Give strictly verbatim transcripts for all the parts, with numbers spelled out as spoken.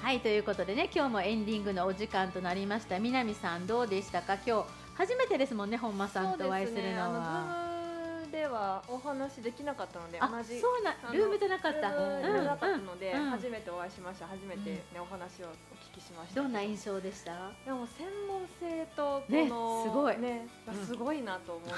はい、ということでね、今日もエンディングのお時間となりました。南さんどうでしたか？今日初めてですもんね、本間さんとお会いするのは。 ではお話できなかったので、 あ、 同じそうな、ルームじゃなかった。 ルームじゃなかったので、 うんうん、 初めてお会いしました。初めてね、うん、お話をお聞きしました。 どんな印象でした？ でも専門性とこの、 ね、すごいね、すごいなと思って、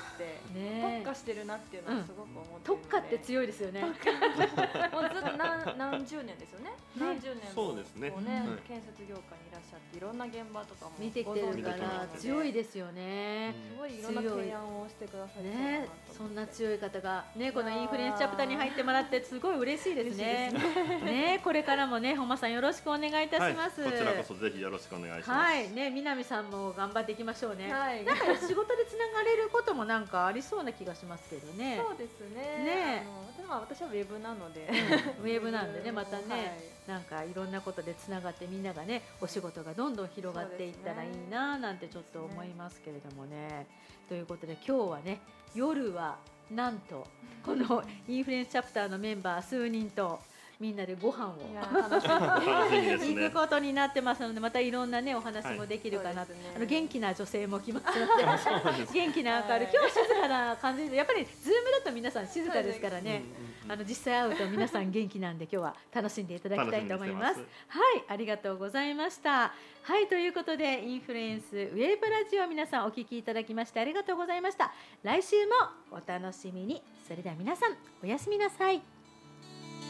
うんね、特化してるなっていうのはすごく思ってるので、 特化って強いですよね。もうずっと何何十年ですよね。何十年そうですね。 こうね、建設業界にいらっしゃっていろんな現場とかも見てきてるから強いですよね。 すごいいろんな提案をしてくださってね、 そんな強い方がね、このインフルエンスチャプターに入ってもらってすごい嬉しいですね。ね、これからもね、本間さんよろしくお願いいたします。 はい、こちらこそぜひよろしくお願いします。 はい、ね、南さんも頑張っていきましょうね。 はい、 なんか仕事でつながれることもなんかありそうな気がしますけどね。 そうですね。ね、あの私はウェブなので、 うん、ウェブなんでね、またね、はい、なんかいろんなことでつながってみんながね、お仕事がどんどん広がっていったらいいななんてちょっと思いますけれどもね。ということで今日はね、夜はなんとこのインフルエンスチャプターのメンバー数人とみんなでご飯を行くことになってますので、またいろんなねお話もできるかなと、はい、ね、あの元気な女性も来ますので元気な明るい、今日静かな感じで、やっぱりズームだと皆さん静かですからね、あの実際会うと皆さん元気なんで今日は楽しんでいただきたいと思います。はい、ありがとうございました。はい、ということでインフルエンスウェーブラジオ、皆さんお聞きいただきましてありがとうございました。来週もお楽しみに。それでは皆さんおやすみなさい。